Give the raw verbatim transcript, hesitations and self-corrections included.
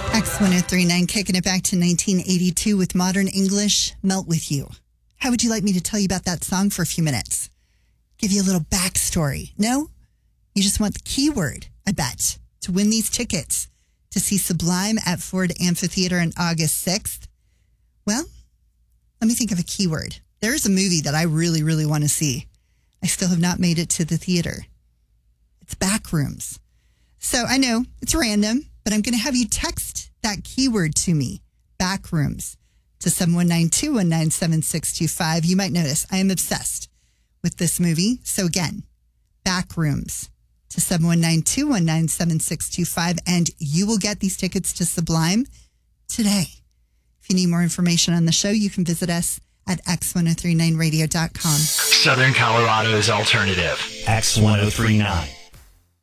X ten thirty-nine, kicking it back to nineteen eighty-two with Modern English, Melt With You. How would you like me to tell you about that song for a few minutes? Give you a little backstory? No? You just want the keyword, I bet, to win these tickets to see Sublime at Ford Amphitheater on August sixth. Well, let me think of a keyword. There's a movie that I really, really want to see. I still have not made it to the theater. It's Backrooms. So I know it's random, but I'm going to have you text that keyword to me, Backrooms, to seven one nine, two one nine, seven six two five. You might notice I am obsessed with this movie. So again, Backrooms to seven one nine, two one nine, seven six two five, and you will get these tickets to Sublime today. If you need more information on the show, you can visit us at x ten thirty-nine radio dot com. Southern Colorado's alternative. X ten thirty-nine.